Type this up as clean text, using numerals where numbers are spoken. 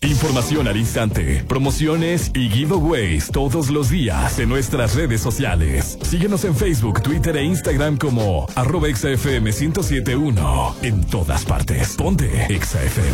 Información al instante, promociones y giveaways todos los días en nuestras redes sociales. Síguenos en Facebook, Twitter e Instagram como @exafm1071. En todas partes. Ponte Exa FM.